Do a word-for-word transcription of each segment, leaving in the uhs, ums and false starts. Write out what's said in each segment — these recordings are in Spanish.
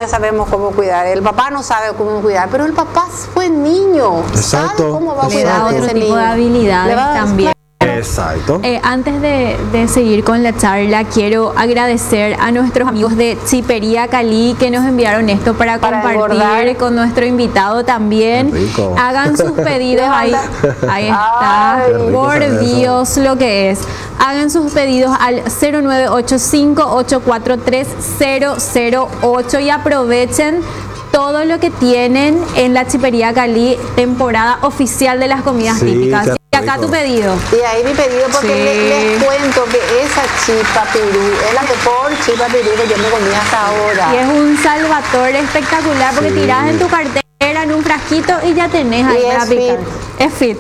sabemos cómo cuidar, el papá no sabe cómo cuidar, pero el papá fue niño. Exacto. ¿Sabe cómo va a Le cuidar da a otro ese tipo niño? de habilidades Le va a- también. Exacto. Eh, antes de, de seguir con la charla, quiero agradecer a nuestros amigos de Chipería Cali que nos enviaron esto para, Para compartir engordar. con nuestro invitado también. Qué rico. Hagan sus pedidos ahí. Ahí está. Ay, qué rico Por se ve eso. Dios, lo que es. Hagan sus pedidos al cero nueve ocho cinco ocho cuatro tres cero cero ocho y aprovechen todo lo que tienen en la Chipería Cali, temporada oficial de las comidas Sí, típicas. qué Y acá rico. tu pedido. Y ahí mi pedido, porque Sí. le- les cuento que esa chipa pirú es la mejor chipa pirú que yo me comí hasta ahora. Y es un salvatore espectacular porque Sí. tirás en tu cartera, en un frasquito y ya tenés ahí Y para es picar. fit. Es fit.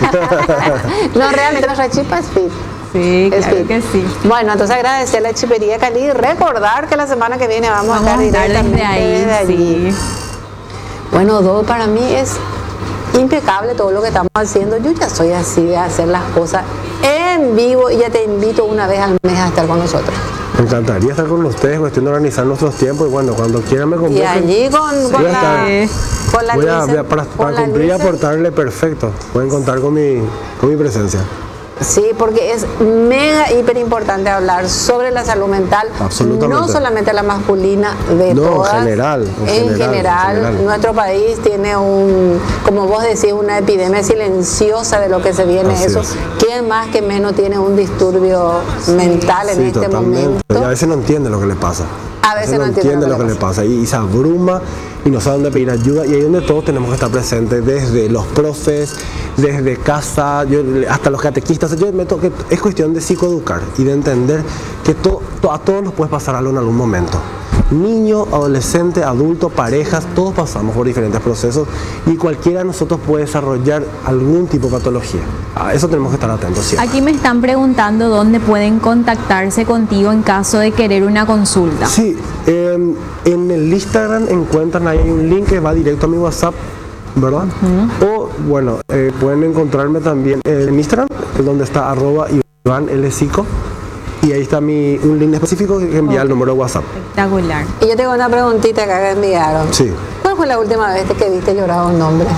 No, realmente nuestra chipa es fit. Sí, Es claro fit. que sí. Bueno, entonces agradecer a la Chipería Cali y recordar que la semana que viene vamos, Vamos a estar a estar directamente desde ahí, desde allí. sí. Bueno, Do, para mí es impecable todo lo que estamos haciendo. Yo ya soy así de hacer las cosas en vivo y ya te invito una vez al mes a estar con nosotros. Me encantaría estar con ustedes, cuestión de organizar nuestros tiempos y bueno, cuando quieran me Y convoquen. allí con, con voy a la, estar. con la Voy a, Lisa- voy a- para, con para la cumplir y Lisa. aportarle perfecto. Pueden contar con mi, con mi presencia. Sí, porque es mega, hiper importante hablar sobre la salud mental. Absolutamente. No solamente la masculina, de No, en todas. general, en En general, general, en general. nuestro país tiene un, como vos decís, una epidemia silenciosa de lo que se viene. Así Eso. es. ¿Quién más que menos tiene un disturbio mental en Sí, este totalmente. momento? Y a veces no entiende lo que le pasa. A veces no entiende lo que le pasa. Y, y se abruma y no sabe dónde pedir ayuda. Y ahí es donde todos tenemos que estar presentes, desde los profes, desde casa, yo, hasta los catequistas. Yo me toque, es cuestión de psicoeducar y de entender que to- to- a todos nos puede pasar algo en algún momento. Niño, adolescente, adulto, parejas, todos pasamos por diferentes procesos y cualquiera de nosotros puede desarrollar algún tipo de patología. A eso tenemos que estar atentos siempre. Aquí me están preguntando dónde pueden contactarse contigo en caso de querer una consulta. Sí, eh, en el Instagram encuentran ahí un link que va directo a mi WhatsApp, ¿verdad? O bueno, eh, pueden encontrarme también en Instagram, donde está arroba Iván L. Sico, y ahí está mi, un link específico que envía el número de WhatsApp. Espectacar. Y yo tengo una preguntita que acá enviaron. Sí. ¿Cuál fue la última vez que viste llorar a un hombre?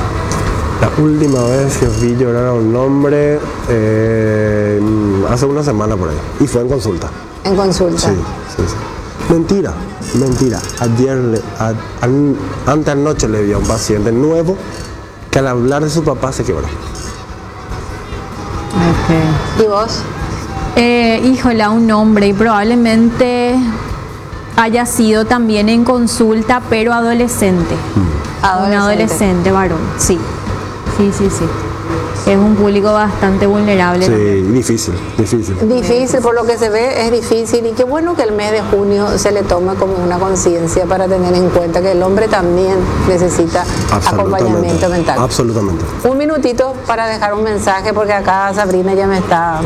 La última vez que vi llorar a un hombre, eh, hace una semana por ahí, y fue en consulta. En consulta. Sí, sí, sí. Mentira, mentira. Ayer, le- a, an- ante anoche le vi a un paciente nuevo que al hablar de su papá se quebró. ¿Y vos? Eh, híjola, un hombre y probablemente haya sido también en consulta, pero adolescente. Un adolescente varón, sí. Sí, sí, sí. Es un público bastante vulnerable. Sí, también. difícil, difícil. Difícil, por lo que se ve, es difícil y qué bueno que el mes de junio se le tome como una conciencia para tener en cuenta que el hombre también necesita acompañamiento mental. Absolutamente. Un minutito para dejar un mensaje porque acá Sabrina ya me está...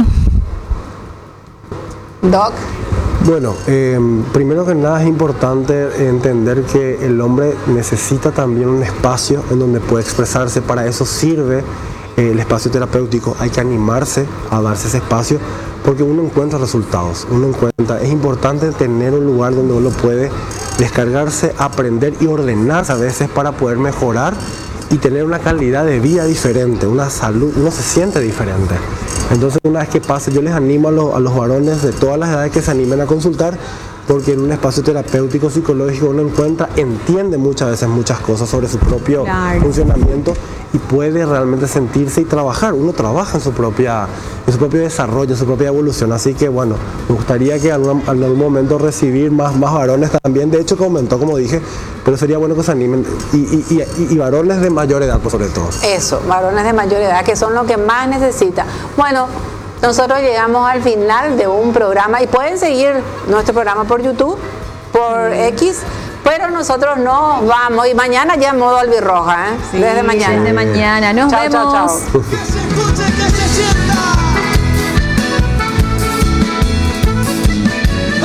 Doc, Bueno, eh, primero que nada es importante entender que el hombre necesita también un espacio en donde puede expresarse. Para eso sirve eh, el espacio terapéutico. Hay que animarse a darse ese espacio porque uno encuentra resultados. Uno encuentra, es importante tener un lugar donde uno puede descargarse, aprender y ordenarse a veces para poder mejorar y tener una calidad de vida diferente, una salud, uno se siente diferente. Entonces una vez que pase, yo les animo a los, a los varones de todas las edades que se animen a consultar, porque en un espacio terapéutico, psicológico, uno encuentra, entiende muchas veces muchas cosas sobre su propio Claro. funcionamiento y puede realmente sentirse y trabajar. Uno trabaja en su propia, en su propio desarrollo, en su propia evolución. Así que bueno, me gustaría que en algún, en algún momento recibir más, más varones también. De hecho, que aumentó, como dije, pero sería bueno que se animen. Y, y, y, y varones de mayor edad, pues, sobre todo. eso, varones de mayor edad que son los que más necesitan. Bueno, nosotros llegamos al final de un programa y pueden seguir nuestro programa por YouTube, por X, pero nosotros nos vamos y mañana ya en modo albirroja, ¿eh? Sí, desde mañana. Desde mañana. Nos Chao, vemos. chao, chao. Que se escuche, que se sienta.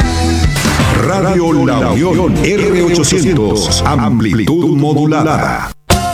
Radio La Unión R ochocientos, amplitud modulada.